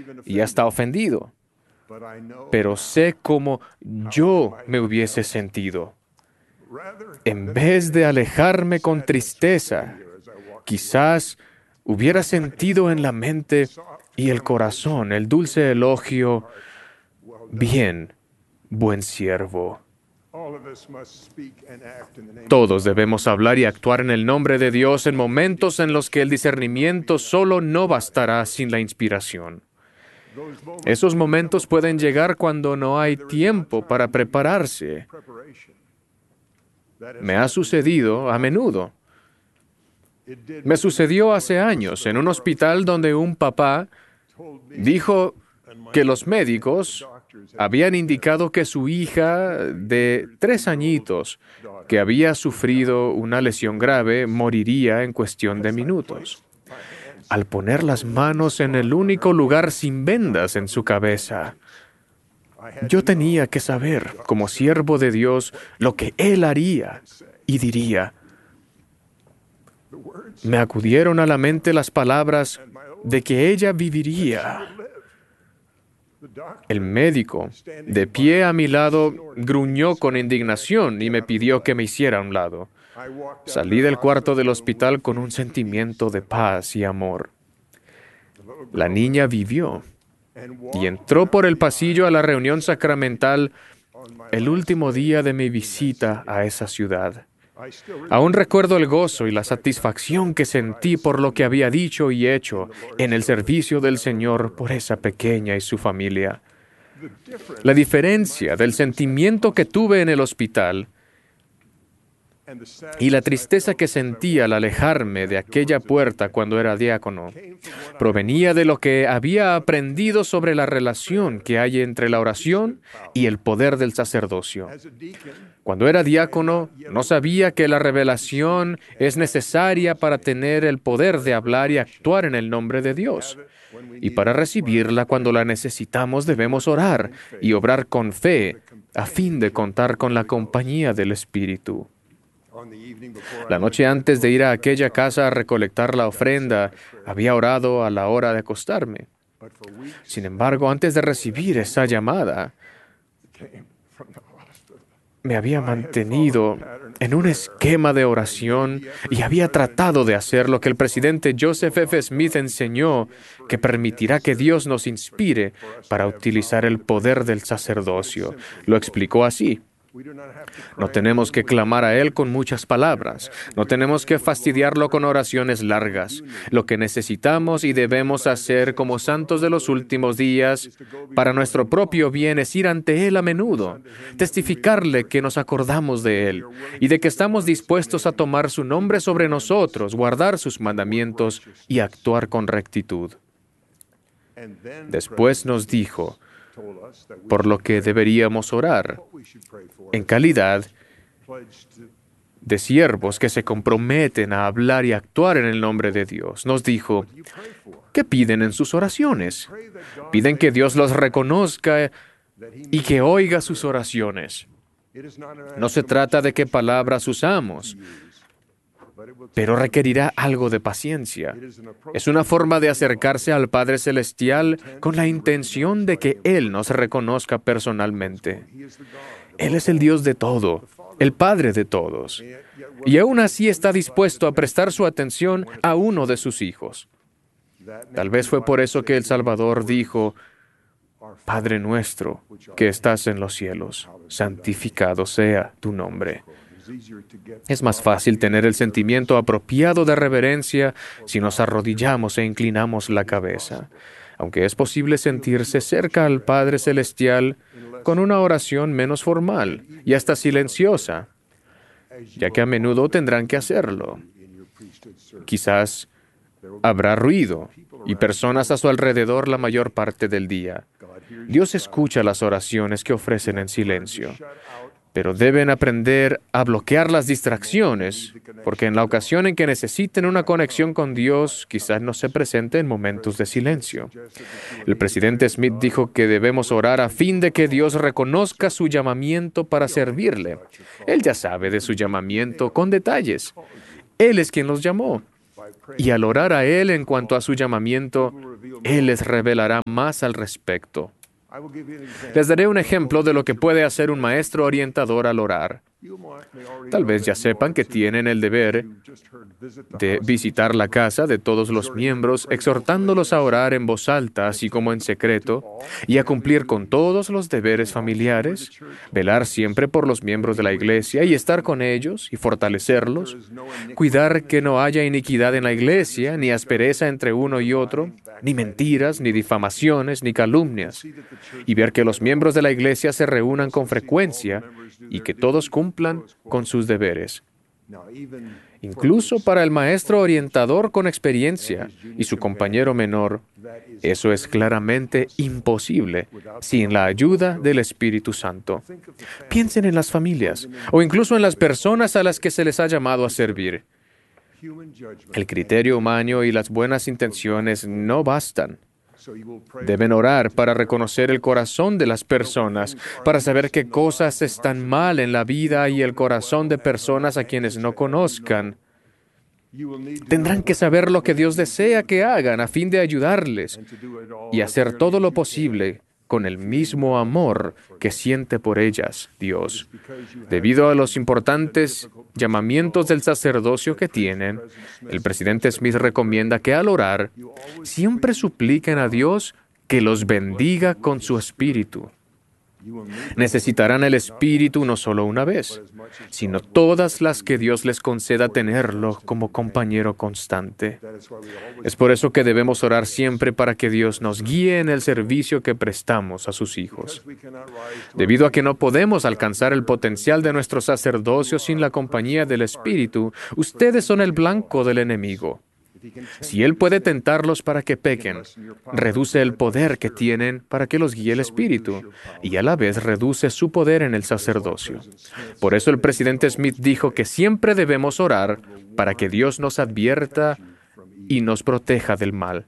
y hasta ofendido. Pero sé cómo yo me hubiese sentido. En vez de alejarme con tristeza, quizás hubiera sentido en la mente y el corazón el dulce elogio: bien, buen siervo. Todos debemos hablar y actuar en el nombre de Dios en momentos en los que el discernimiento solo no bastará sin la inspiración. Esos momentos pueden llegar cuando no hay tiempo para prepararse. Me ha sucedido a menudo. Me sucedió hace años en un hospital donde un papá dijo que los médicos habían indicado que su hija de 3 añitos, que había sufrido una lesión grave, moriría en cuestión de minutos. Al poner las manos en el único lugar sin vendas en su cabeza, yo tenía que saber, como siervo de Dios, lo que Él haría y diría. Me acudieron a la mente las palabras de que ella viviría. El médico, de pie a mi lado, gruñó con indignación y me pidió que me hiciera a un lado. Salí del cuarto del hospital con un sentimiento de paz y amor. La niña vivió y entró por el pasillo a la reunión sacramental el último día de mi visita a esa ciudad. Aún recuerdo el gozo y la satisfacción que sentí por lo que había dicho y hecho en el servicio del Señor por esa pequeña y su familia. La diferencia del sentimiento que tuve en el hospital y la tristeza que sentí al alejarme de aquella puerta cuando era diácono provenía de lo que había aprendido sobre la relación que hay entre la oración y el poder del sacerdocio. Cuando era diácono, no sabía que la revelación es necesaria para tener el poder de hablar y actuar en el nombre de Dios. Y para recibirla, cuando la necesitamos, debemos orar y obrar con fe, a fin de contar con la compañía del Espíritu. La noche antes de ir a aquella casa a recolectar la ofrenda, había orado a la hora de acostarme. Sin embargo, antes de recibir esa llamada, me había mantenido en un esquema de oración y había tratado de hacer lo que el presidente Joseph F. Smith enseñó, que permitirá que Dios nos inspire para utilizar el poder del sacerdocio. Lo explicó así. No tenemos que clamar a Él con muchas palabras. No tenemos que fastidiarlo con oraciones largas. Lo que necesitamos y debemos hacer como santos de los últimos días, para nuestro propio bien, es ir ante Él a menudo, testificarle que nos acordamos de Él y de que estamos dispuestos a tomar su nombre sobre nosotros, guardar sus mandamientos y actuar con rectitud. Después nos dijo por lo que deberíamos orar, en calidad de siervos que se comprometen a hablar y actuar en el nombre de Dios. Nos dijo, ¿qué piden en sus oraciones? Piden que Dios los reconozca y que oiga sus oraciones. No se trata de qué palabras usamos, pero requerirá algo de paciencia. Es una forma de acercarse al Padre Celestial con la intención de que Él nos reconozca personalmente. Él es el Dios de todo, el Padre de todos, y aún así está dispuesto a prestar su atención a uno de sus hijos. Tal vez fue por eso que el Salvador dijo, Padre nuestro, que estás en los cielos, santificado sea tu nombre. Es más fácil tener el sentimiento apropiado de reverencia si nos arrodillamos e inclinamos la cabeza, aunque es posible sentirse cerca al Padre Celestial con una oración menos formal y hasta silenciosa, ya que a menudo tendrán que hacerlo. Quizás habrá ruido y personas a su alrededor la mayor parte del día. Dios escucha las oraciones que ofrecen en silencio, pero deben aprender a bloquear las distracciones, porque en la ocasión en que necesiten una conexión con Dios, quizás no se presente en momentos de silencio. El presidente Smith dijo que debemos orar a fin de que Dios reconozca su llamamiento para servirle. Él ya sabe de su llamamiento con detalles. Él es quien los llamó. y al orar a Él en cuanto a su llamamiento, Él les revelará más al respecto. Les daré un ejemplo de lo que puede hacer un maestro orientador al orar. Tal vez ya sepan que tienen el deber de visitar la casa de todos los miembros, exhortándolos a orar en voz alta, así como en secreto, y a cumplir con todos los deberes familiares, velar siempre por los miembros de la iglesia y estar con ellos y fortalecerlos, cuidar que no haya iniquidad en la iglesia, ni aspereza entre uno y otro, ni mentiras, ni difamaciones, ni calumnias, y ver que los miembros de la iglesia se reúnan con frecuencia y que todos cumplan con sus deberes. Incluso para el maestro orientador con experiencia y su compañero menor, eso es claramente imposible sin la ayuda del Espíritu Santo. Piensen en las familias o incluso en las personas a las que se les ha llamado a servir. El criterio humano y las buenas intenciones no bastan. Deben orar para reconocer el corazón de las personas, para saber qué cosas están mal en la vida y el corazón de personas a quienes no conozcan. Tendrán que saber lo que Dios desea que hagan a fin de ayudarles y hacer todo lo posible con el mismo amor que siente por ellas Dios. Debido a los importantes llamamientos del sacerdocio que tienen, el presidente Smith recomienda que al orar, siempre supliquen a Dios que los bendiga con su espíritu. Necesitarán el Espíritu no solo una vez, sino todas las que Dios les conceda tenerlo como compañero constante. Es por eso que debemos orar siempre para que Dios nos guíe en el servicio que prestamos a sus hijos. Debido a que no podemos alcanzar el potencial de nuestro sacerdocio sin la compañía del Espíritu, ustedes son el blanco del enemigo. Si Él puede tentarlos para que pequen, reduce el poder que tienen para que los guíe el Espíritu y a la vez reduce su poder en el sacerdocio. Por eso el presidente Smith dijo que siempre debemos orar para que Dios nos advierta y nos proteja del mal.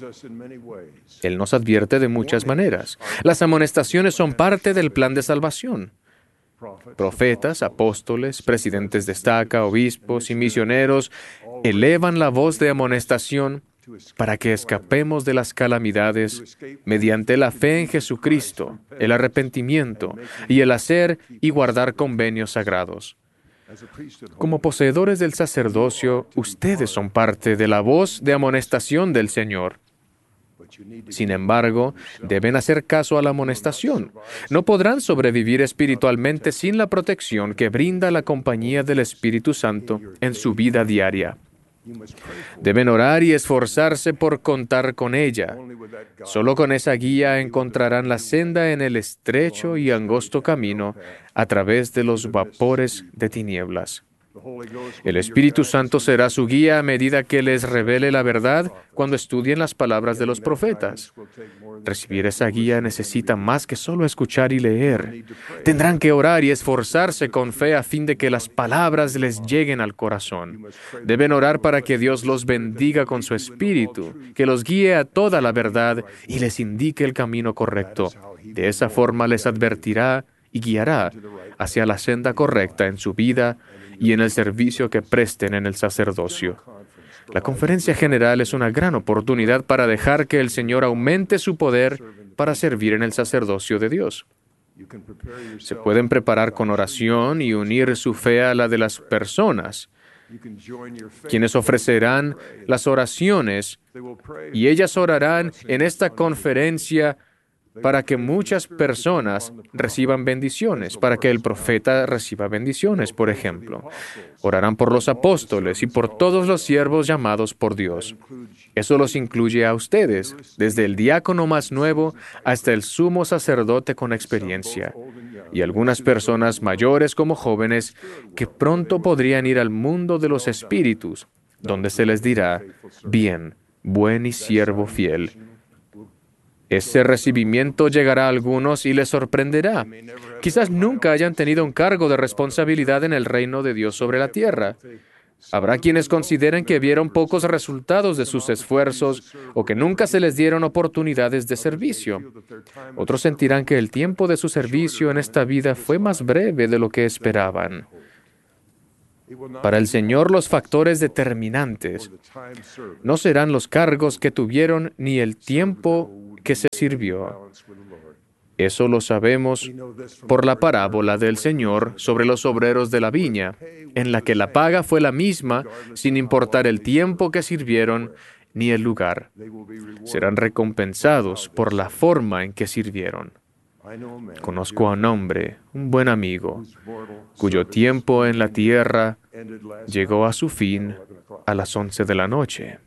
Él nos advierte de muchas maneras. Las amonestaciones son parte del plan de salvación. Profetas, apóstoles, presidentes de estaca, obispos y misioneros elevan la voz de amonestación para que escapemos de las calamidades mediante la fe en Jesucristo, el arrepentimiento y el hacer y guardar convenios sagrados. Como poseedores del sacerdocio, ustedes son parte de la voz de amonestación del Señor. Sin embargo, deben hacer caso a la amonestación. No podrán sobrevivir espiritualmente sin la protección que brinda la compañía del Espíritu Santo en su vida diaria. Deben orar y esforzarse por contar con ella. Solo con esa guía encontrarán la senda en el estrecho y angosto camino a través de los vapores de tinieblas. El Espíritu Santo será su guía a medida que les revele la verdad cuando estudien las palabras de los profetas. Recibir esa guía necesita más que solo escuchar y leer. Tendrán que orar y esforzarse con fe a fin de que las palabras les lleguen al corazón. Deben orar para que Dios los bendiga con su Espíritu, que los guíe a toda la verdad y les indique el camino correcto. De esa forma les advertirá y guiará hacia la senda correcta en su vida y en el servicio que presten en el sacerdocio. La conferencia general es una gran oportunidad para dejar que el Señor aumente su poder para servir en el sacerdocio de Dios. Se pueden preparar con oración y unir su fe a la de las personas, quienes ofrecerán las oraciones, y ellas orarán en esta conferencia para que muchas personas reciban bendiciones, para que el profeta reciba bendiciones, por ejemplo. Orarán por los apóstoles y por todos los siervos llamados por Dios. Eso los incluye a ustedes, desde el diácono más nuevo hasta el sumo sacerdote con experiencia, y algunas personas mayores como jóvenes que pronto podrían ir al mundo de los espíritus, donde se les dirá, bien, buen y siervo fiel. Ese recibimiento llegará a algunos y les sorprenderá. Quizás nunca hayan tenido un cargo de responsabilidad en el reino de Dios sobre la tierra. Habrá quienes consideren que vieron pocos resultados de sus esfuerzos o que nunca se les dieron oportunidades de servicio. Otros sentirán que el tiempo de su servicio en esta vida fue más breve de lo que esperaban. Para el Señor los factores determinantes no serán los cargos que tuvieron ni el tiempo que se sirvió. Eso lo sabemos por la parábola del Señor sobre los obreros de la viña, en la que la paga fue la misma sin importar el tiempo que sirvieron ni el lugar. Serán recompensados por la forma en que sirvieron. Conozco a un hombre, un buen amigo, cuyo tiempo en la tierra llegó a su fin a las 11 de la noche.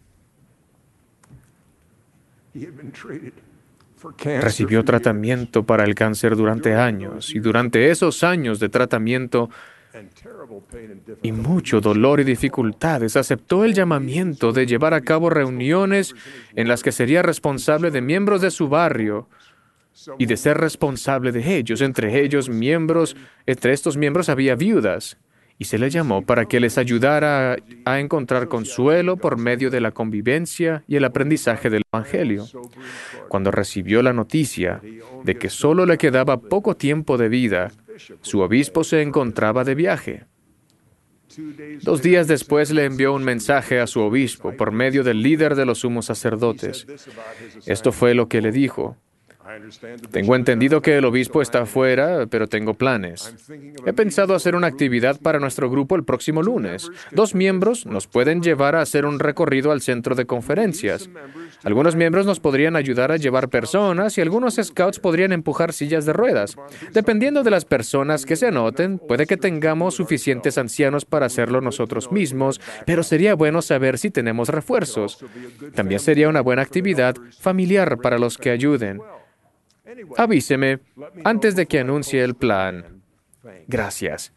Recibió tratamiento para el cáncer durante años, y durante esos años de tratamiento y mucho dolor y dificultades, aceptó el llamamiento de llevar a cabo reuniones en las que sería responsable de miembros de su barrio y de ser responsable de ellos. Entre estos miembros había viudas, y se le llamó para que les ayudara a encontrar consuelo por medio de la convivencia y el aprendizaje del Evangelio. Cuando recibió la noticia de que solo le quedaba poco tiempo de vida, su obispo se encontraba de viaje. 2 días después le envió un mensaje a su obispo por medio del líder de los sumos sacerdotes. Esto fue lo que le dijo: tengo entendido que el obispo está afuera, pero tengo planes. He pensado hacer una actividad para nuestro grupo el próximo lunes. 2 miembros nos pueden llevar a hacer un recorrido al centro de conferencias. Algunos miembros nos podrían ayudar a llevar personas y algunos scouts podrían empujar sillas de ruedas. Dependiendo de las personas que se anoten, puede que tengamos suficientes ancianos para hacerlo nosotros mismos, pero sería bueno saber si tenemos refuerzos. También sería una buena actividad familiar para los que ayuden. Avíseme antes de que anuncie el plan. Gracias.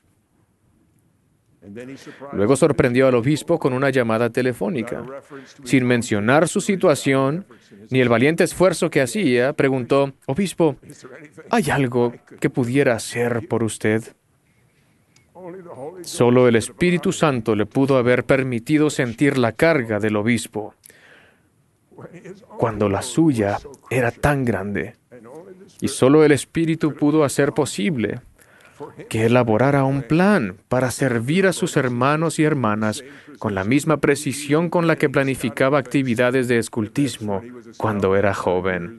Luego sorprendió al obispo con una llamada telefónica. Sin mencionar su situación ni el valiente esfuerzo que hacía, preguntó: obispo, ¿hay algo que pudiera hacer por usted? Solo el Espíritu Santo le pudo haber permitido sentir la carga del obispo, cuando la suya era tan grande. Y solo el Espíritu pudo hacer posible que elaborara un plan para servir a sus hermanos y hermanas con la misma precisión con la que planificaba actividades de escultismo cuando era joven.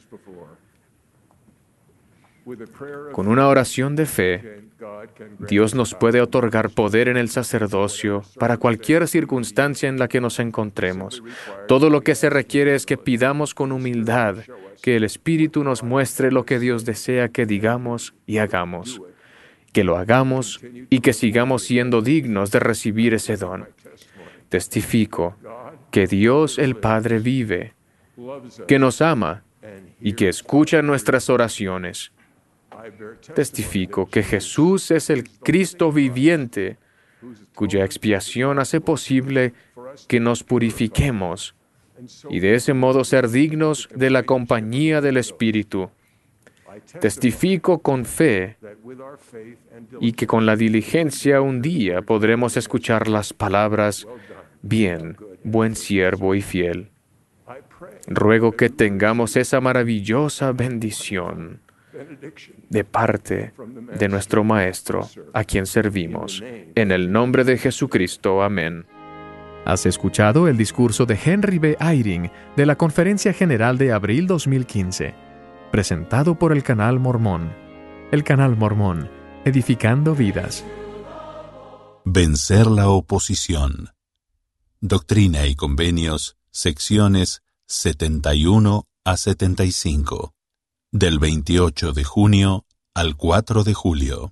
Con una oración de fe, Dios nos puede otorgar poder en el sacerdocio para cualquier circunstancia en la que nos encontremos. Todo lo que se requiere es que pidamos con humildad que el Espíritu nos muestre lo que Dios desea que digamos y hagamos, que lo hagamos y que sigamos siendo dignos de recibir ese don. Testifico que Dios el Padre vive, que nos ama y que escucha nuestras oraciones. Testifico que Jesús es el Cristo viviente, cuya expiación hace posible que nos purifiquemos y de ese modo ser dignos de la compañía del Espíritu. Testifico con fe y que con la diligencia un día podremos escuchar las palabras: bien, buen siervo y fiel. Ruego que tengamos esa maravillosa bendición de parte de nuestro Maestro, a quien servimos. En el nombre de Jesucristo. Amén. Has escuchado el discurso de Henry B. Eyring de la Conferencia General de abril 2015, presentado por el Canal Mormón. El Canal Mormón, edificando vidas. Vencer la oposición. Doctrina y Convenios, secciones 71 a 75. Del 28 de junio al 4 de julio.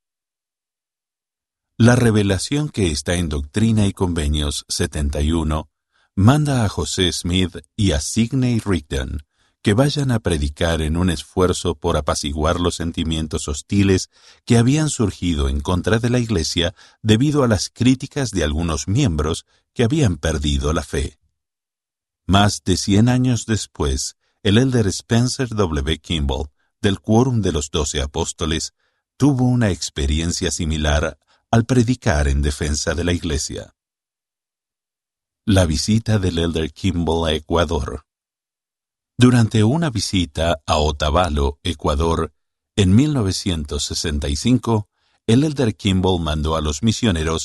La revelación que está en Doctrina y Convenios 71 manda a José Smith y a Sidney Rigdon que vayan a predicar en un esfuerzo por apaciguar los sentimientos hostiles que habían surgido en contra de la Iglesia debido a las críticas de algunos miembros que habían perdido la fe. Más de 100 años después, el elder Spencer W. Kimball, del Quórum de los 12 Apóstoles, tuvo una experiencia similar al predicar en defensa de la Iglesia. La visita del elder Kimball a Ecuador. Durante una visita a Otavalo, Ecuador, en 1965, el elder Kimball mandó a los misioneros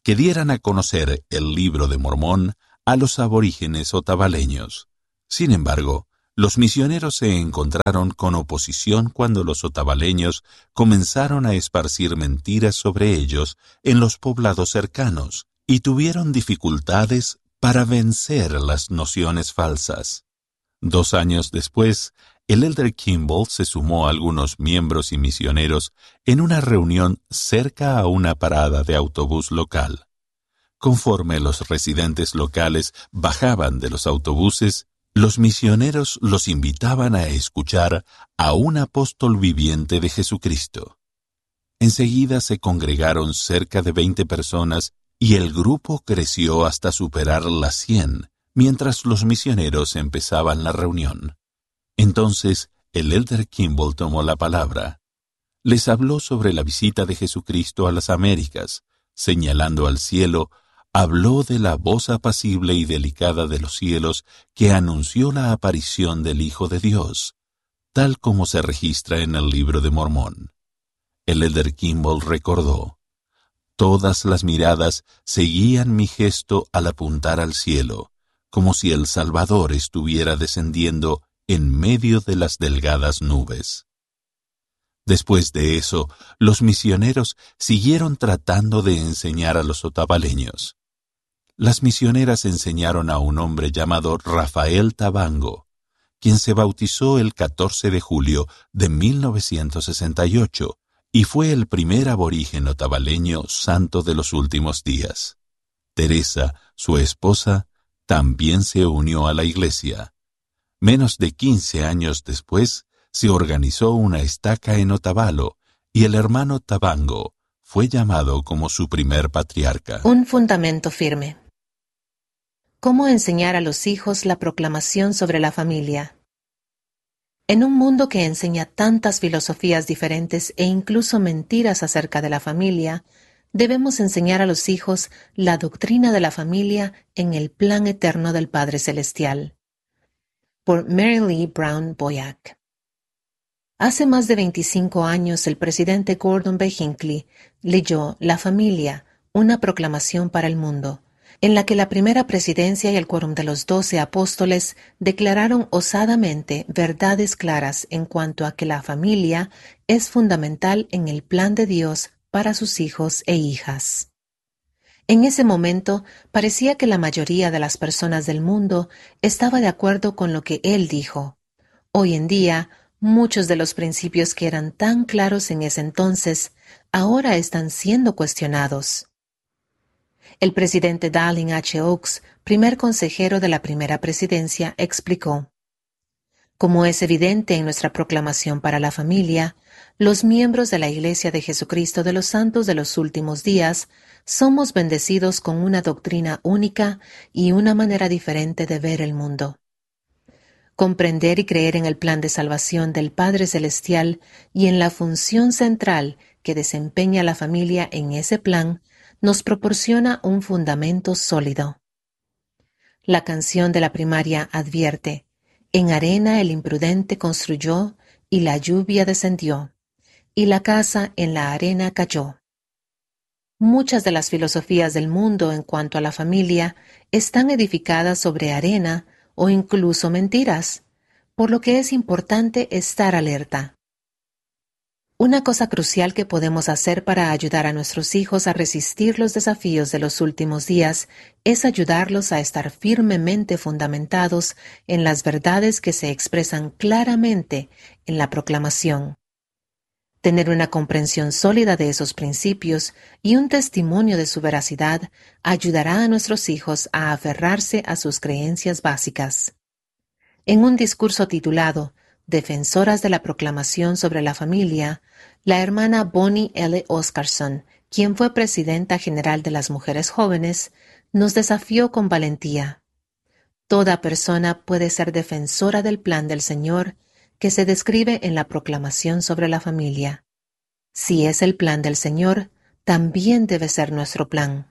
que dieran a conocer el Libro de Mormón a los aborígenes otavaleños. Sin embargo, los misioneros se encontraron con oposición cuando los otavaleños comenzaron a esparcir mentiras sobre ellos en los poblados cercanos y tuvieron dificultades para vencer las nociones falsas. 2 años después, el elder Kimball se sumó a algunos miembros y misioneros en una reunión cerca a una parada de autobús local. Conforme los residentes locales bajaban de los autobuses, los misioneros los invitaban a escuchar a un apóstol viviente de Jesucristo. Enseguida se congregaron cerca de 20 personas y el grupo creció hasta superar las 100, mientras los misioneros empezaban la reunión. Entonces, el elder Kimball tomó la palabra. Les habló sobre la visita de Jesucristo a las Américas, señalando al cielo. Habló de la voz apacible y delicada de los cielos que anunció la aparición del Hijo de Dios, tal como se registra en el Libro de Mormón. El elder Kimball recordó: todas las miradas seguían mi gesto al apuntar al cielo, como si el Salvador estuviera descendiendo en medio de las delgadas nubes. Después de eso, los misioneros siguieron tratando de enseñar a los otavaleños. Las misioneras enseñaron a un hombre llamado Rafael Tabango, quien se bautizó el 14 de julio de 1968 y fue el primer aborigen otavaleño santo de los últimos días. Teresa, su esposa, también se unió a la iglesia. Menos de 15 años después, se organizó una estaca en Otavalo y el hermano Tabango fue llamado como su primer patriarca. Un fundamento firme. ¿Cómo enseñar a los hijos la proclamación sobre la familia? En un mundo que enseña tantas filosofías diferentes e incluso mentiras acerca de la familia, debemos enseñar a los hijos la doctrina de la familia en el plan eterno del Padre Celestial. Por Mary Lee Brown Boyack. Hace más de 25 años, el presidente Gordon B. Hinckley leyó La familia, una proclamación para el mundo, en la que la primera presidencia y el quórum de los 12 apóstoles declararon osadamente verdades claras en cuanto a que la familia es fundamental en el plan de Dios para sus hijos e hijas. En ese momento, parecía que la mayoría de las personas del mundo estaba de acuerdo con lo que él dijo. Hoy en día, muchos de los principios que eran tan claros en ese entonces, ahora están siendo cuestionados. El presidente Dallin H. Oaks, primer consejero de la primera presidencia, explicó: como es evidente en nuestra proclamación para la familia, los miembros de la Iglesia de Jesucristo de los Santos de los Últimos Días somos bendecidos con una doctrina única y una manera diferente de ver el mundo. Comprender y creer en el plan de salvación del Padre Celestial y en la función central que desempeña la familia en ese plan nos proporciona un fundamento sólido. La canción de la primaria advierte: en arena el imprudente construyó y la lluvia descendió, y la casa en la arena cayó. Muchas de las filosofías del mundo en cuanto a la familia están edificadas sobre arena o incluso mentiras, por lo que es importante estar alerta. Una cosa crucial que podemos hacer para ayudar a nuestros hijos a resistir los desafíos de los últimos días es ayudarlos a estar firmemente fundamentados en las verdades que se expresan claramente en la proclamación. Tener una comprensión sólida de esos principios y un testimonio de su veracidad ayudará a nuestros hijos a aferrarse a sus creencias básicas. En un discurso titulado Defensoras de la Proclamación sobre la Familia, la hermana Bonnie L. Oscarson, quien fue presidenta general de las Mujeres Jóvenes, nos desafió con valentía. Toda persona puede ser defensora del plan del Señor que se describe en la proclamación sobre la familia. Si es el plan del Señor, también debe ser nuestro plan.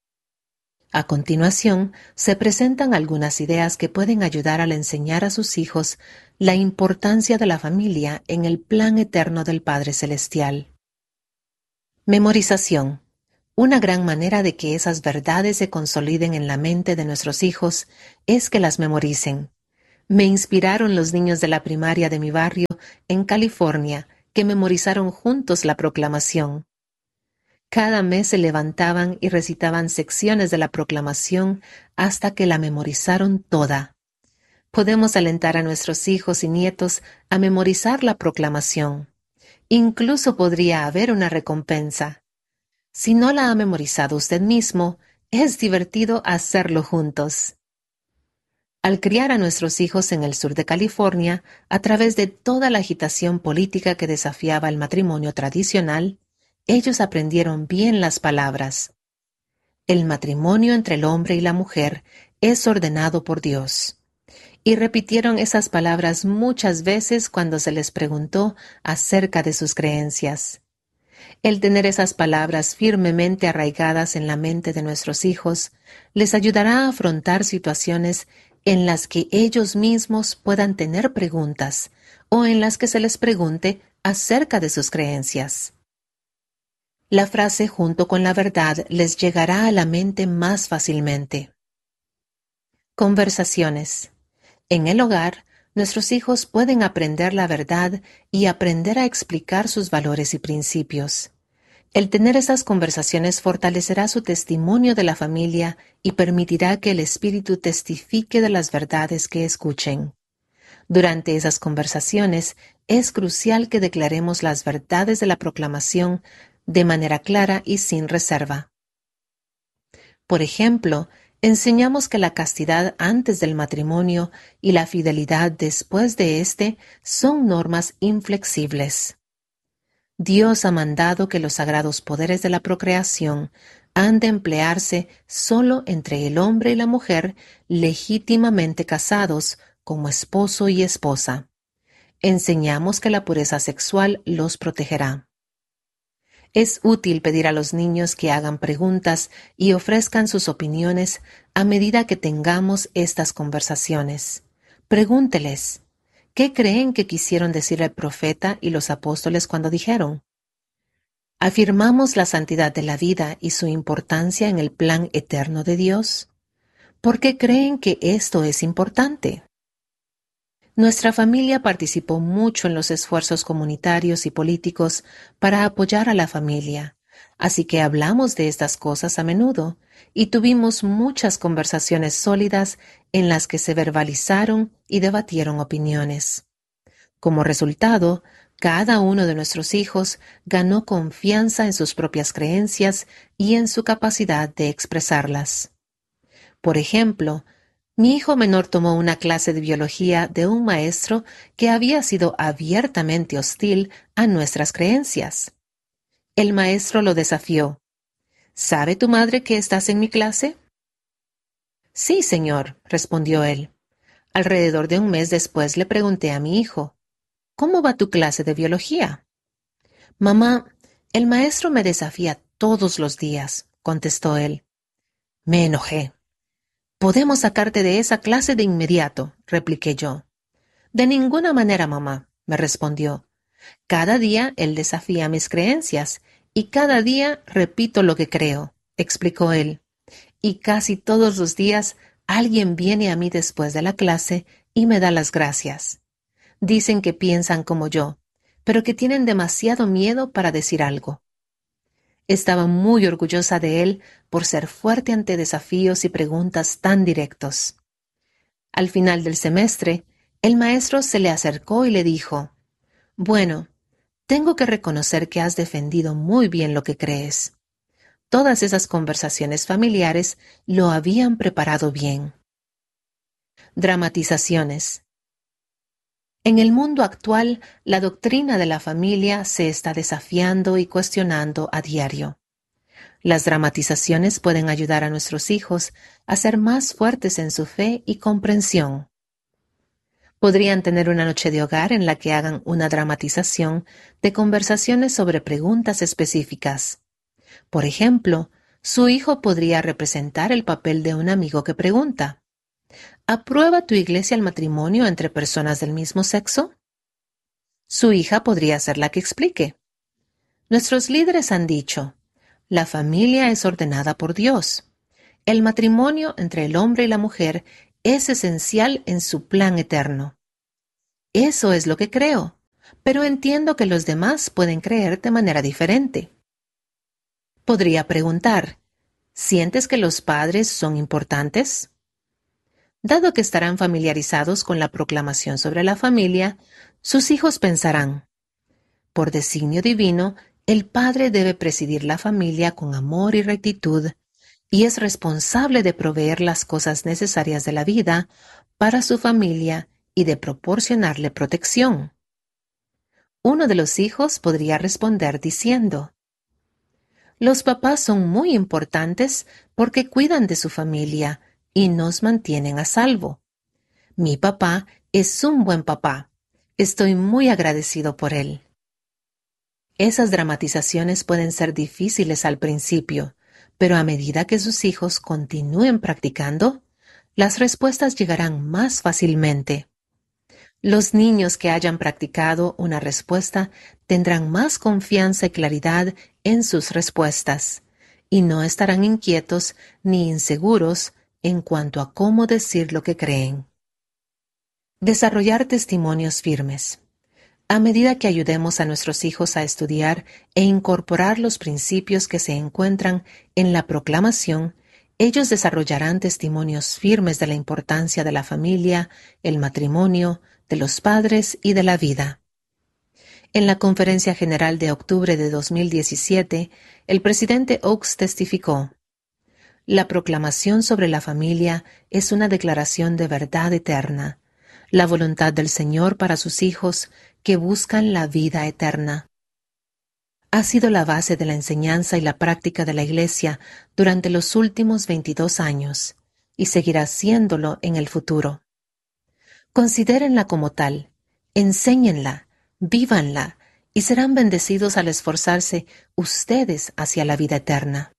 A continuación, se presentan algunas ideas que pueden ayudar al enseñar a sus hijos la importancia de la familia en el plan eterno del Padre Celestial. Memorización. Una gran manera de que esas verdades se consoliden en la mente de nuestros hijos es que las memoricen. Me inspiraron los niños de la primaria de mi barrio en California, que memorizaron juntos la proclamación. Cada mes se levantaban y recitaban secciones de la proclamación hasta que la memorizaron toda. Podemos alentar a nuestros hijos y nietos a memorizar la proclamación. Incluso podría haber una recompensa. Si no la ha memorizado usted mismo, es divertido hacerlo juntos. Al criar a nuestros hijos en el sur de California, a través de toda la agitación política que desafiaba el matrimonio tradicional, ellos aprendieron bien las palabras. El matrimonio entre el hombre y la mujer es ordenado por Dios. Y repitieron esas palabras muchas veces cuando se les preguntó acerca de sus creencias. El tener esas palabras firmemente arraigadas en la mente de nuestros hijos les ayudará a afrontar situaciones en las que ellos mismos puedan tener preguntas o en las que se les pregunte acerca de sus creencias. La frase junto con la verdad les llegará a la mente más fácilmente. Conversaciones. En el hogar, nuestros hijos pueden aprender la verdad y aprender a explicar sus valores y principios. El tener esas conversaciones fortalecerá su testimonio de la familia y permitirá que el Espíritu testifique de las verdades que escuchen. Durante esas conversaciones, es crucial que declaremos las verdades de la proclamación de manera clara y sin reserva. Por ejemplo, enseñamos que la castidad antes del matrimonio y la fidelidad después de éste son normas inflexibles. Dios ha mandado que los sagrados poderes de la procreación han de emplearse solo entre el hombre y la mujer legítimamente casados como esposo y esposa. Enseñamos que la pureza sexual los protegerá. Es útil pedir a los niños que hagan preguntas y ofrezcan sus opiniones a medida que tengamos estas conversaciones. Pregúnteles, ¿qué creen que quisieron decir el profeta y los apóstoles cuando dijeron? ¿Afirmamos la santidad de la vida y su importancia en el plan eterno de Dios? ¿Por qué creen que esto es importante? Nuestra familia participó mucho en los esfuerzos comunitarios y políticos para apoyar a la familia, así que hablamos de estas cosas a menudo y tuvimos muchas conversaciones sólidas en las que se verbalizaron y debatieron opiniones. Como resultado, cada uno de nuestros hijos ganó confianza en sus propias creencias y en su capacidad de expresarlas. Por ejemplo, mi hijo menor tomó una clase de biología de un maestro que había sido abiertamente hostil a nuestras creencias. El maestro lo desafió. ¿Sabe tu madre que estás en mi clase? Sí, señor, respondió él. Alrededor de un mes después le pregunté a mi hijo, ¿cómo va tu clase de biología? Mamá, el maestro me desafía todos los días, contestó él. Me enojé. Podemos sacarte de esa clase de inmediato, repliqué yo. De ninguna manera, mamá, me respondió. Cada día él desafía mis creencias y cada día repito lo que creo, explicó él. Y casi todos los días alguien viene a mí después de la clase y me da las gracias. Dicen que piensan como yo, pero que tienen demasiado miedo para decir algo. Estaba muy orgullosa de él por ser fuerte ante desafíos y preguntas tan directos. Al final del semestre, el maestro se le acercó y le dijo, «Bueno, tengo que reconocer que has defendido muy bien lo que crees». Todas esas conversaciones familiares lo habían preparado bien. Dramatizaciones. En el mundo actual, la doctrina de la familia se está desafiando y cuestionando a diario. Las dramatizaciones pueden ayudar a nuestros hijos a ser más fuertes en su fe y comprensión. Podrían tener una noche de hogar en la que hagan una dramatización de conversaciones sobre preguntas específicas. Por ejemplo, su hijo podría representar el papel de un amigo que pregunta, ¿aprueba tu iglesia el matrimonio entre personas del mismo sexo? Su hija podría ser la que explique. Nuestros líderes han dicho, La familia es ordenada por Dios. El matrimonio entre el hombre y la mujer es esencial en su plan eterno. Eso es lo que creo, pero entiendo que los demás pueden creer de manera diferente. Podría preguntar, ¿sientes que los padres son importantes? Dado que estarán familiarizados con la proclamación sobre la familia, sus hijos pensarán, por designio divino, el padre debe presidir la familia con amor y rectitud, y es responsable de proveer las cosas necesarias de la vida para su familia y de proporcionarle protección. Uno de los hijos podría responder diciendo, los papás son muy importantes porque cuidan de su familia y nos mantienen a salvo. Mi papá es un buen papá. Estoy muy agradecido por él. Esas dramatizaciones pueden ser difíciles al principio, pero a medida que sus hijos continúen practicando, las respuestas llegarán más fácilmente. Los niños que hayan practicado una respuesta tendrán más confianza y claridad en sus respuestas, y no estarán inquietos ni inseguros en cuanto a cómo decir lo que creen. Desarrollar testimonios firmes. A medida que ayudemos a nuestros hijos a estudiar e incorporar los principios que se encuentran en la proclamación, ellos desarrollarán testimonios firmes de la importancia de la familia, el matrimonio, de los padres y de la vida. En la Conferencia General de octubre de 2017, el presidente Oaks testificó: la proclamación sobre la familia es una declaración de verdad eterna, la voluntad del Señor para sus hijos que buscan la vida eterna. Ha sido la base de la enseñanza y la práctica de la Iglesia durante los últimos 22 años y seguirá siéndolo en el futuro. Considérenla como tal, enséñenla, vívanla y serán bendecidos al esforzarse ustedes hacia la vida eterna.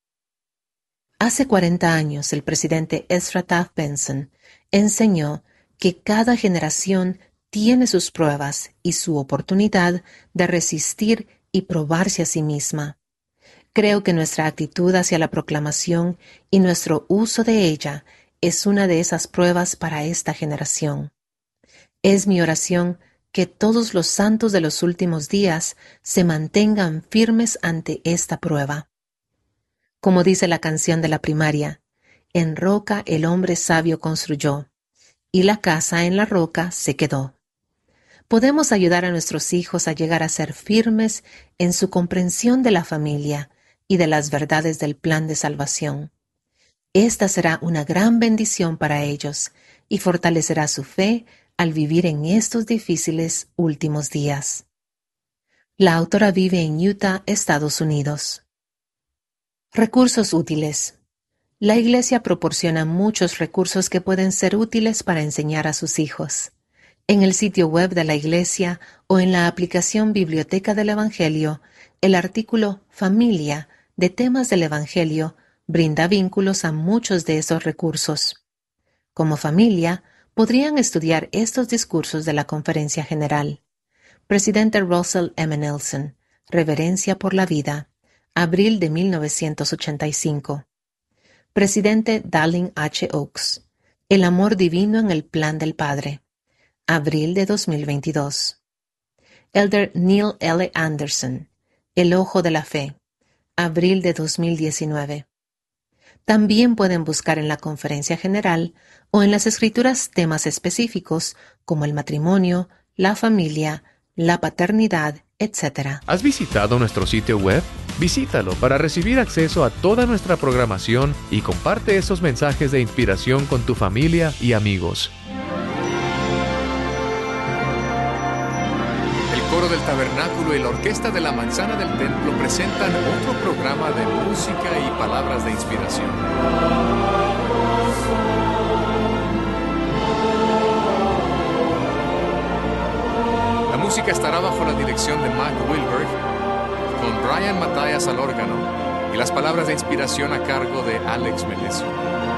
Hace 40 años el presidente Ezra Taft Benson enseñó que cada generación tiene sus pruebas y su oportunidad de resistir y probarse a sí misma. Creo que nuestra actitud hacia la proclamación y nuestro uso de ella es una de esas pruebas para esta generación. Es mi oración que todos los santos de los últimos días se mantengan firmes ante esta prueba. Como dice la canción de la primaria, en roca el hombre sabio construyó, y la casa en la roca se quedó. Podemos ayudar a nuestros hijos a llegar a ser firmes en su comprensión de la familia y de las verdades del plan de salvación. Esta será una gran bendición para ellos y fortalecerá su fe al vivir en estos difíciles últimos días. La autora vive en Utah, Estados Unidos. Recursos útiles. La Iglesia proporciona muchos recursos que pueden ser útiles para enseñar a sus hijos. En el sitio web de la Iglesia o en la aplicación Biblioteca del Evangelio, el artículo Familia de temas del Evangelio brinda vínculos a muchos de esos recursos. Como familia, podrían estudiar estos discursos de la Conferencia General. Presidente Russell M. Nelson, Reverencia por la Vida, abril de 1985. Presidente Dallin H. Oaks, El amor divino en el plan del Padre, abril de 2022. Elder Neil L. Anderson, El ojo de la fe, abril de 2019. También pueden buscar en la Conferencia General o en las Escrituras temas específicos como el matrimonio, la familia, la paternidad, etc. ¿Has visitado nuestro sitio web? Visítalo para recibir acceso a toda nuestra programación y comparte esos mensajes de inspiración con tu familia y amigos. El coro del tabernáculo y la orquesta de la manzana del templo presentan otro programa de música y palabras de inspiración. La música estará bajo la dirección de Mac Wilberg, con Brian Matthias al órgano y las palabras de inspiración a cargo de Alex Melesio.